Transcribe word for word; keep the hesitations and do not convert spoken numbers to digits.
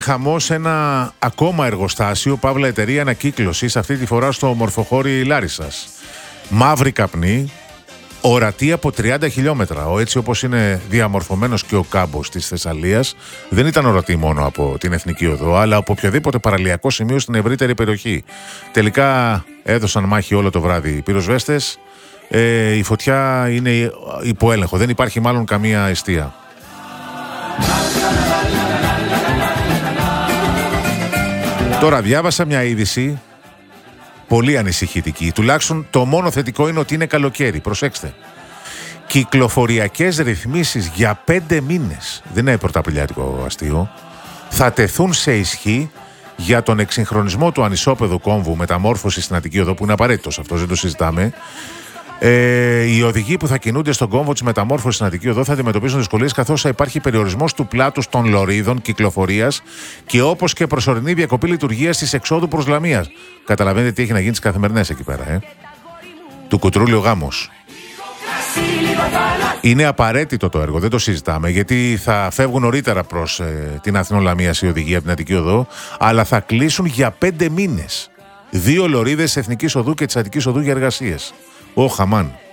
Χαμό σε ένα ακόμα εργοστάσιο, παύλα εταιρεία ανακύκλωσης, αυτή τη φορά στο Μορφοχώρι Λάρισσας. Μαύρη καπνή, ορατή από τριάντα χιλιόμετρα. Ο έτσι όπως είναι διαμορφωμένος και ο κάμπος της Θεσσαλίας, δεν ήταν ορατή μόνο από την Εθνική Οδό, αλλά από οποιοδήποτε παραλιακό σημείο στην ευρύτερη περιοχή. Τελικά έδωσαν μάχη όλο το βράδυ οι πυροσβέστες. Ε, η φωτιά είναι υπό έλεγχο, δεν υπάρχει μάλλον καμία αιστεία. Τώρα διάβασα μια είδηση πολύ ανησυχητική. Τουλάχιστον το μόνο θετικό είναι ότι είναι καλοκαίρι. Προσέξτε. Κυκλοφοριακές ρυθμίσεις για πέντε μήνες, δεν είναι πρωταπριλιάτικο αστείο, θα τεθούν σε ισχύ για τον εξυγχρονισμό του ανισόπεδου κόμβου μεταμόρφωση στην Αττική Οδό, που είναι απαραίτητος αυτός, δεν το συζητάμε. Ε, οι οδηγοί που θα κινούνται στον κόμβο της μεταμόρφωσης στην Αττική Οδό θα αντιμετωπίζουν δυσκολίες, καθώς θα υπάρχει περιορισμός του πλάτους των λωρίδων κυκλοφορίας και όπως και προσωρινή διακοπή λειτουργίας της εξόδου προς Λαμίας. Καταλαβαίνετε τι έχει να γίνει τις καθημερινές εκεί πέρα, ε? Του κουτρούλιο γάμος. Είναι απαραίτητο το έργο, δεν το συζητάμε, γιατί θα φεύγουν νωρίτερα προς ε, την Αθηνών Λαμίας οι οδηγοί από την Αττική Οδό, αλλά θα κλείσουν για πέντε μήνες δύο λωρίδες Εθνικής Οδού και της Αττικής Οδού για εργασίες. Ω, χαμάν.